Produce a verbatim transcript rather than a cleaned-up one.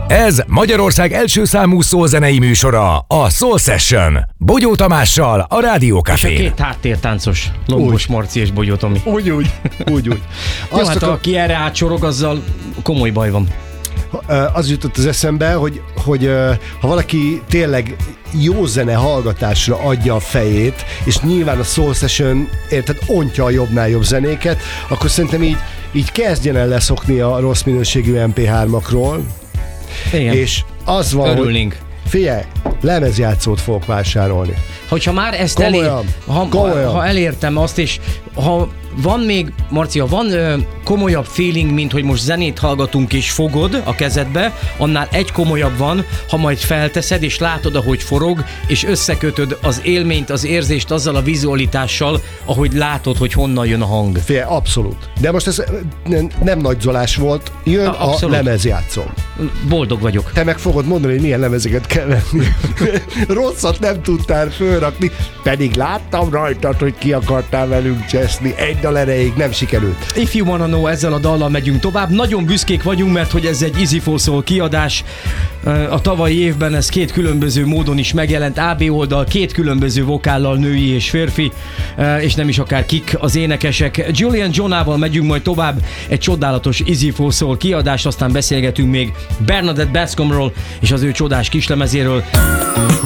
Ez Magyarország első számú szólzenei műsora, a Soul Session. Bogyó Tamással, a Rádió Cafén. És a két háttértáncos, Lombos Marci és Bogyó Tomi. Úgy, úgy, úgy, úgy. Jó, hát akar... aki erre átsorog, azzal komoly baj van. Az jutott az eszembe, hogy, hogy ha valaki tényleg jó zene hallgatásra adja a fejét, és nyilván a Soul Session, érted, ontja a jobbnál jobb zenéket, akkor szerintem így, így kezdjen el leszokni a rossz minőségű em pé hármakról. Igen. És az van, örülnénk. Hogy figyelj, lemezjátszót fogok vásárolni. Hogyha már ezt komolyan, elér, ha, ha elértem azt, és ha van még, Marci, ha van ö, komolyabb feeling, mint hogy most zenét hallgatunk és fogod a kezedbe, annál egy komolyabb van, ha majd felteszed és látod, ahogy forog, és összekötöd az élményt, az érzést azzal a vizualitással, ahogy látod, hogy honnan jön a hang. Figyelj, abszolút. De most ez nem, nem nagyzolás volt, jön a, a lemezjátszóm. Boldog vagyok. Te meg fogod mondani, hogy milyen lemezeket kell venni. Rosszat nem tudtál fölrakni, pedig láttam rajtad, hogy ki akartál velünk cseszni. Egy dal erejéig nem sikerült. If you wanna know, ezzel a dallal megyünk tovább. Nagyon büszkék vagyunk, mert hogy ez egy Easy for Soul kiadás. A tavalyi évben ez két különböző módon is megjelent. á bé oldal, két különböző vokállal, női és férfi, és nem is akár kik az énekesek. Julian Johnával megyünk majd tovább, egy csodálatos Easy for Soul kiadás, aztán beszélgetünk még Bernadette Bascomról és az ő csodás kislemezéről.